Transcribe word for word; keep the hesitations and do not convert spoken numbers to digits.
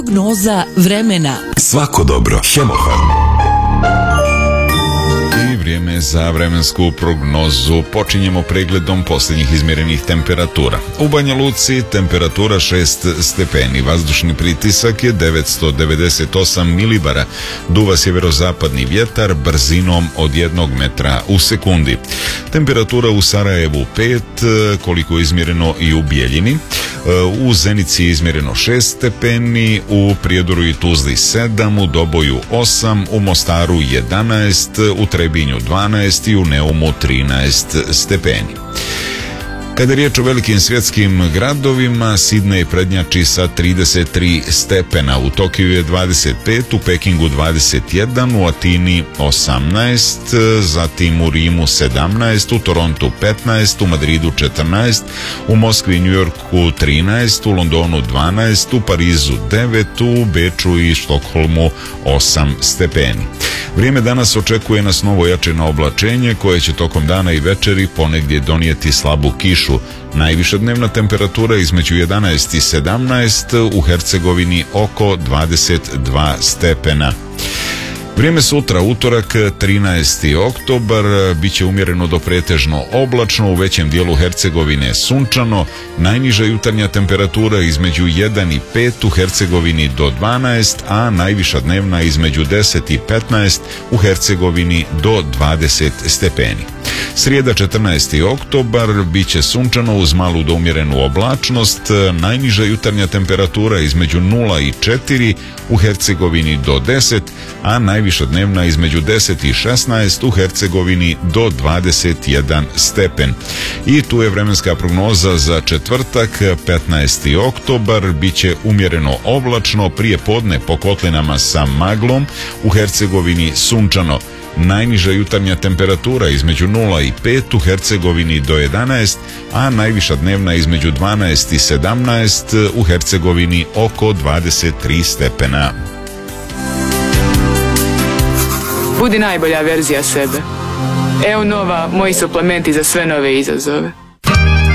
Prognoza vremena. Svako dobro. Hemofarm. I vrijeme za vremensku prognozu. Počinjemo pregledom posljednjih izmjerenih temperatura. U Banja Luci temperatura šest stepeni, vazdušni pritisak je devetsto devedeset osam milibara, duva sjeverozapadni vjetar brzinom od jednog metra u sekundi. Temperatura u Sarajevu pet, koliko je izmjereno i u Bijeljini. U Zenici je izmjereno šest stepeni, u Prijedoru i Tuzli sedam, u Doboju osam, u Mostaru jedanaest, u Trebinju dvanaest i u Neumu trinaest stepeni. Kada je riječ o velikim svjetskim gradovima, Sidnej prednjači sa trideset tri stepena, u Tokiju je dvadeset pet, u Pekingu dvadeset jedan, u Atini osamnaest, zatim u Rimu sedamnaest, u Torontu petnaest, u Madridu četrnaest, u Moskvi i Njujorku trinaest, u Londonu dvanaest, u Parizu devet, u Beču i Štokholmu osam stepeni. Vrijeme danas očekuje nas novo jačeno oblačenje koje će tokom dana i večeri ponegdje donijeti slabu kišu. Najviša dnevna temperatura između jedanaest i sedamnaest, u Hercegovini oko dvadeset dva stepena. Vrijeme sutra, utorak trinaesti oktobar, bit će umjereno do pretežno oblačno, u većem dijelu Hercegovine sunčano, najniža jutarnja temperatura između jedan i pet, u Hercegovini do dvanaest, a najviša dnevna između deset i petnaest, u Hercegovini do dvadeset stepeni. Srijeda četrnaesti oktobar bit će sunčano uz malu do umjerenu oblačnost, najniža jutarnja temperatura između nula i četiri, u Hercegovini do deset, a najviša dnevna između deset i šesnaest, u Hercegovini do dvadeset jedan stepen. I tu je vremenska prognoza za četvrtak petnaesti oktobar, bit će umjereno oblačno, prije podne po kotlinama sa maglom, u Hercegovini sunčano. Najniža jutarnja temperatura između nula i pet, u Hercegovini do jedanaest, a najviša dnevna između dvanaest i sedamnaest, u Hercegovini oko dvadeset tri stepena. Budi najbolja verzija sebe. Evo nova, moji suplementi za sve nove izazove.